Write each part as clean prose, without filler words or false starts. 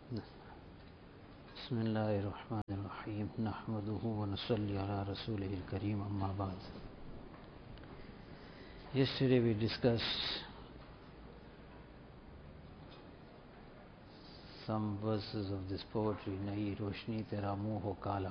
بسم الله الرحمن الرحيم نحمده ونصلي على رسوله الكريم أما بعد. Yesterday we discussed some verses of this poetry. Nahi roshni tera muँह ho काला,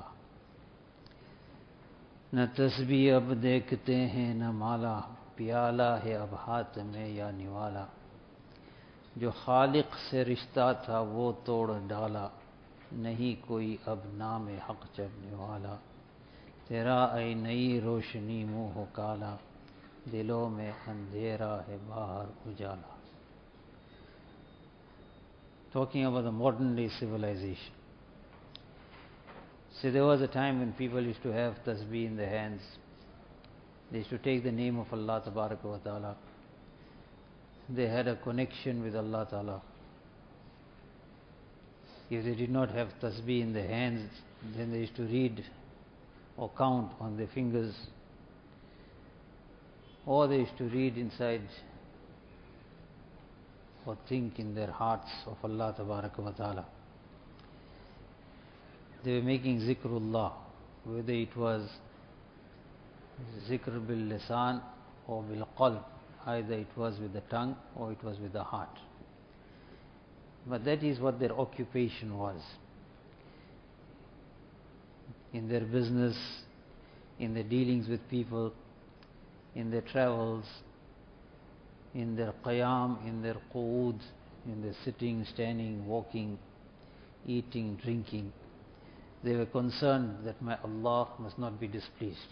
न तस्बीह अब देखते हैं न माला, प्याला है अब हाथ में या निवाला। जो खालिक से रिश्ता था वो तोड़ डाला, नहीं कोई अब नाम हक जपने वाला। तेरा ऐ नई रोशनी मुँह हो काला, दिलों में अंधेरा है बाहर उजाला. Talking about the modern day civilization. See, there was a time when people used to have tasbih in their hands. They used to take the name of Allah Tabaraka wa Ta'ala. They had a connection with Allah Ta'ala. If they did not have tasbih in their hands, then they used to read or count on their fingers, or they used to read inside or think in their hearts of Allah Tabaraka wa Ta'ala. They were making zikrullah, whether it was zikr bil lisan or bil qalb, either it was with the tongue or it was with the heart. But that is what their occupation was. In their business, in their dealings with people, in their travels, in their qiyam, in their qu'ud, in their sitting, standing, walking, eating, drinking, they were concerned that my Allah must not be displeased.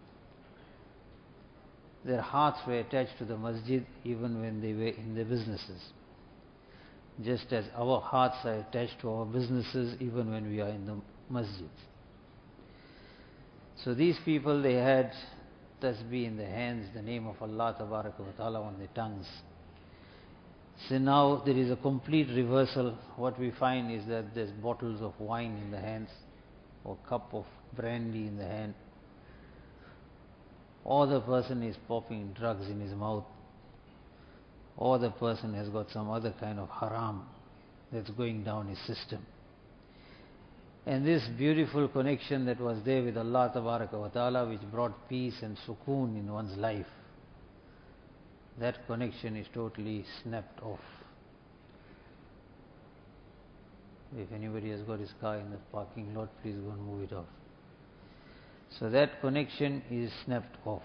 Their hearts were attached to the masjid even when they were in their businesses, just as our hearts are attached to our businesses even when we are in the masjid. So these people, they had tasbih in their hands, the name of Allah Tabaraka wa Ta'ala on their tongues. So now there is a complete reversal. What we find is that there's bottles of wine in the hands, or cup of brandy in the hand, or the person is popping drugs in his mouth, or the person has got some other kind of haram that's going down his system. And this beautiful connection that was there with Allah Tabaraka wa Ta'ala, which brought peace and sukoon in one's life, that connection is totally snapped off. If anybody has got his car in the parking lot, please go and move it off. So that connection is snapped off.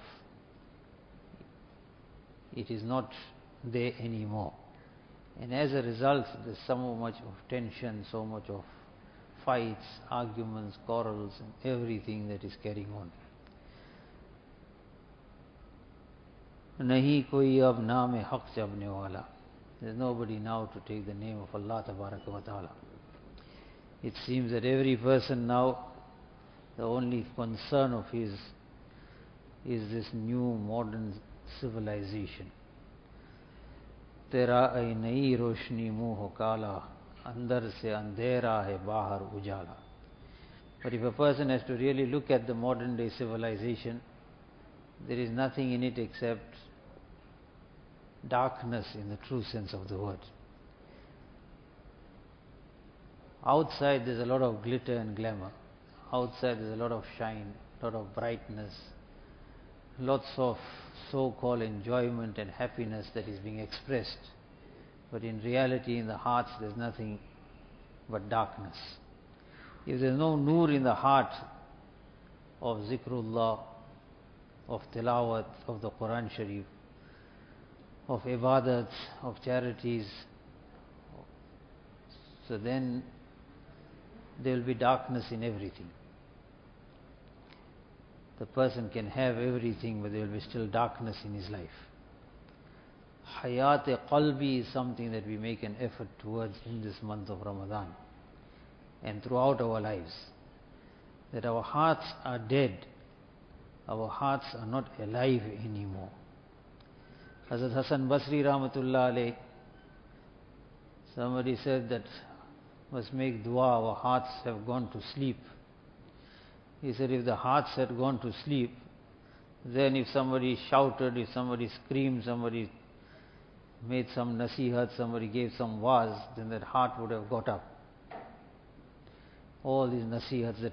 It is not there anymore. And as a result, there's so much of tension, so much of fights, arguments, quarrels, and everything that is carrying on. Nahi koi ab naam haq jabne wala. There's nobody now to take the name of Allah Tabaraka wa Ta'ala. It seems that every person now, the only concern of his is this new modern civilization. Tera ai nayi roshni muँh ho काला, andar se andhera hai bahar ujala. But if a person has to really look at the modern day civilization, there is nothing in it except darkness in the true sense of the word. Outside there's a lot of glitter and glamour. Outside there's a lot of shine, a lot of brightness, lots of so-called enjoyment and happiness that is being expressed. But in reality, in the hearts, there's nothing but darkness. If there's no nur in the heart of zikrullah, of tilawat, of the Quran Sharif, of ibadat, of charities, so then there will be darkness in everything. The person can have everything, but there will be still darkness in his life. Hayat-e-qalbi is something that we make an effort towards in this month of Ramadan and throughout our lives. That our hearts are dead, our hearts are not alive anymore. Hazrat Hasan Basri Rahmatullah alayh, somebody said that must make dua, our hearts have gone to sleep. He said if the hearts had gone to sleep, then if somebody shouted, if somebody screamed, somebody made some nasihat, somebody gave some waz, then that heart would have got up. all these nasihats that